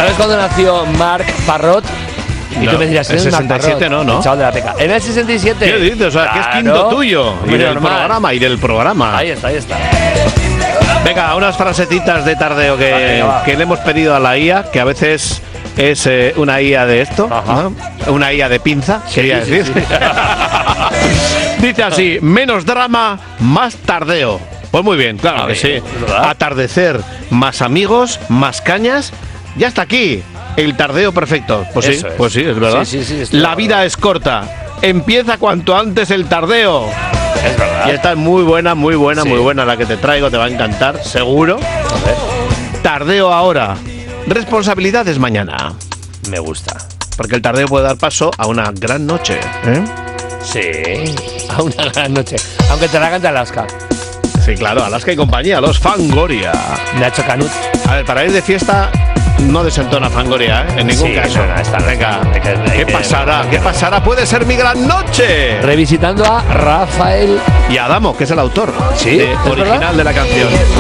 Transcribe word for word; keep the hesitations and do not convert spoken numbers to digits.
¿Sabes cuándo nació Marc Parrot? Y no, tú me dirás, en ¿es sesenta y siete Marc no, ¿no? El chaval de la peca. En el sesenta y siete. ¿Qué dices? O sea, claro, que es quinto tuyo. Y del normal. programa, y del programa. Ahí está, ahí está. Venga, unas frasecitas de tardeo que, vale, que le hemos pedido a la I A, que a veces es eh, una I A de esto, ¿no? Una I A de pinza, sí, quería sí, decir. Sí, sí. Dice así, menos drama, más tardeo. Pues muy bien, claro que sí. Atardecer, más amigos, más cañas, ya está aquí. El tardeo perfecto. Pues sí, es. pues sí, es verdad. Sí, sí, sí, la vida es corta. Empieza cuanto antes el tardeo. Es verdad. Y esta es muy buena, muy buena, sí. muy buena la que te traigo, te va a encantar, seguro. A ver. Tardeo ahora. Responsabilidades mañana. Me gusta. Porque el tardeo puede dar paso a una gran noche. ¿Eh? Sí, a una gran noche. Aunque te la cante Alaska. Sí, claro, Alaska y compañía, los Fangoria. Nacho Canut. A ver, para ir de fiesta no desentona Fangoria, ¿eh? En ningún sí, caso. No, no, está Venga, hay que, hay ¿qué que, pasará? ¿Qué pasará? Puede ser mi gran noche. Revisitando a Rafael y Adamo, que es el autor ¿Sí? de, original verdad? de la canción.